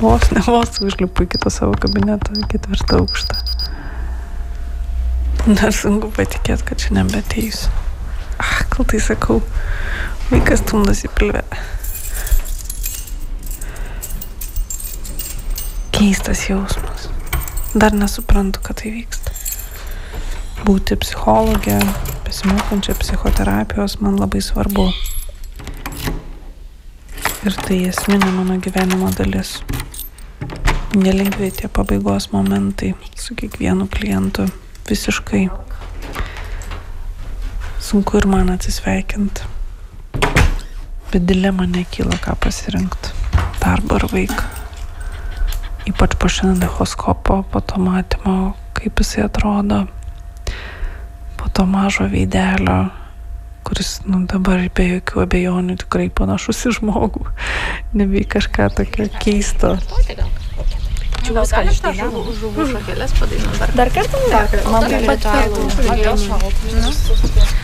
Vos užlipu į kitą savo kabinetą, 4 aukštą. Dar sunku patikėti, kad čia nebeteisiu. Kaltai sakau, vaikas stumdosi pilve. Keistas jausmas. Dar nesuprantu, kad tai vyksta. Būti psichologė, besimokančia psichoterapijos man labai svarbu. Ir tai esminė mano gyvenimo dalis. Nelengvi tie pabaigos momentai su kiekvienu klientu. Visiškai. Sunku ir man atsisveikinti. Bet dilema nekyla, ką pasirinkti. Darbą ar vaiką. Ypač po šiandien echoskopo, po to matymo, kaip jisai atrodo. Po to mažo veidelio, kuris dabar be jokių abejonių tikrai panašus į žmogų. Nebe į kažką tokio keisto. Čia gal galim tą žuvų šakelės padainuoti? Dar kartą? Man taip pat